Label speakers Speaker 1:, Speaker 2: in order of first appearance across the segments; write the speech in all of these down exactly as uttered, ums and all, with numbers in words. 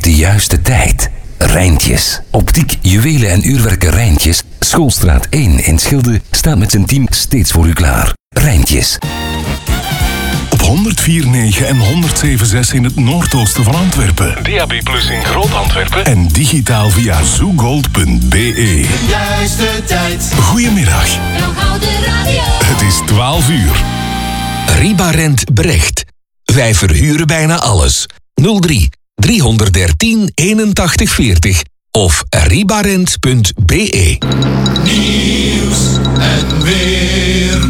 Speaker 1: de juiste tijd. Rijntjes. Optiek, juwelen en uurwerken Rijntjes. Schoolstraat één in Schilde staat met zijn team steeds voor u klaar. Rijntjes.
Speaker 2: Op honderdvier komma negen en honderdzeven komma zes in het noordoosten van Antwerpen.
Speaker 3: D A B plus in Groot-Antwerpen.
Speaker 2: En digitaal via zoogold punt b e.
Speaker 4: De juiste tijd.
Speaker 2: Goedemiddag.
Speaker 5: Hou de radio.
Speaker 2: Het is twaalf uur.
Speaker 6: Ribarent Brecht. Wij verhuren bijna alles. nul drie driehonderddertien eenentachtig veertig of ribarent punt b e.
Speaker 4: Nieuws en weer.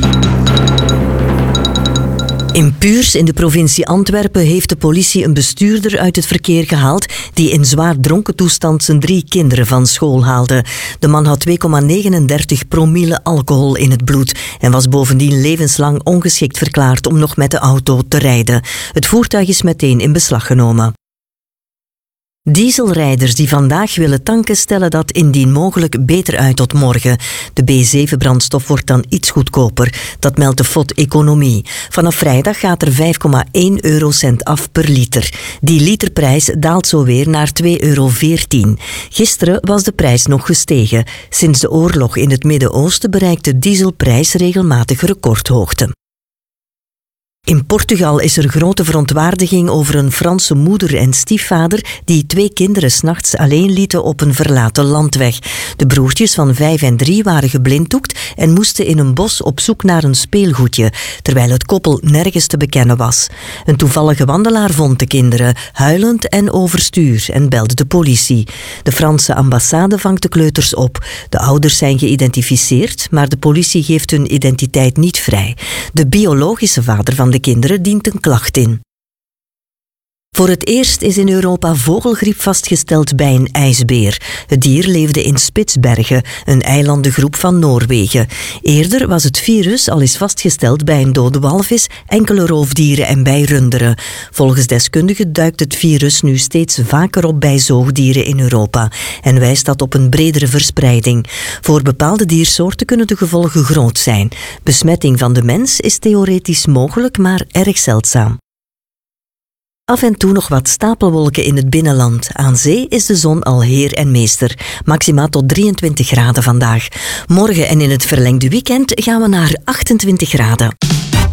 Speaker 7: In Puurs in de provincie Antwerpen heeft de politie een bestuurder uit het verkeer gehaald die in zwaar dronken toestand zijn drie kinderen van school haalde. De man had twee komma negenendertig promille alcohol in het bloed en was bovendien levenslang ongeschikt verklaard om nog met de auto te rijden. Het voertuig is meteen in beslag genomen. Dieselrijders die vandaag willen tanken stellen dat indien mogelijk beter uit tot morgen. De B zeven brandstof wordt dan iets goedkoper. Dat meldt de F O D Economie. Vanaf vrijdag gaat er vijf komma één eurocent af per liter. Die literprijs daalt zo weer naar twee euro veertien. Gisteren was de prijs nog gestegen. Sinds de oorlog in het Midden-Oosten bereikt de dieselprijs regelmatig recordhoogte. In Portugal is er grote verontwaardiging over een Franse moeder en stiefvader die twee kinderen 's nachts alleen lieten op een verlaten landweg. De broertjes van vijf en drie waren geblinddoekt en moesten in een bos op zoek naar een speelgoedje, terwijl het koppel nergens te bekennen was. Een toevallige wandelaar vond de kinderen, huilend en overstuur, en belde de politie. De Franse ambassade vangt de kleuters op. De ouders zijn geïdentificeerd, maar de politie geeft hun identiteit niet vrij. De biologische vader van de kinderen dient een klacht in. Voor het eerst is in Europa vogelgriep vastgesteld bij een ijsbeer. Het dier leefde in Spitsbergen, een eilandengroep van Noorwegen. Eerder was het virus al eens vastgesteld bij een dode walvis, enkele roofdieren en bij runderen. Volgens deskundigen duikt het virus nu steeds vaker op bij zoogdieren in Europa en wijst dat op een bredere verspreiding. Voor bepaalde diersoorten kunnen de gevolgen groot zijn. Besmetting van de mens is theoretisch mogelijk, maar erg zeldzaam. Af en toe nog wat stapelwolken in het binnenland. Aan zee is de zon al heer en meester. Maxima tot drieëntwintig graden vandaag. Morgen en in het verlengde weekend gaan we naar achtentwintig graden.